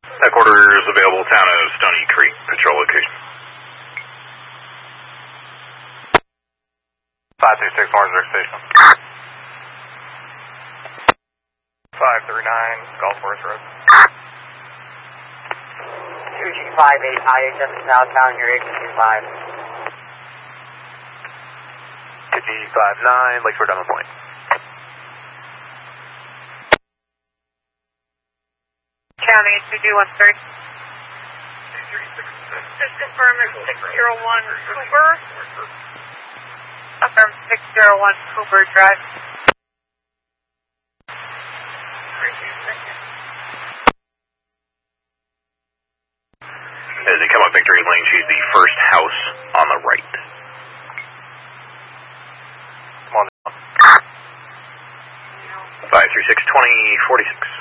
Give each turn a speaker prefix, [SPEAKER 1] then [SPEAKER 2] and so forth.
[SPEAKER 1] Headquarters available, town of Stony Creek, patrol location.
[SPEAKER 2] 526 Orangeburg Station. 539 Golf Course Road.
[SPEAKER 3] 2G58 IHS southbound, your 825.
[SPEAKER 2] 2G59 Lakeshore Diamond Point.
[SPEAKER 3] County 2G13.
[SPEAKER 4] Just confirm it's 601 Cooper.
[SPEAKER 3] Affirm 601 Cooper Drive.
[SPEAKER 1] As they come up Victory Lane, she's the first house on the right.
[SPEAKER 2] Come on.
[SPEAKER 1] 536-2046.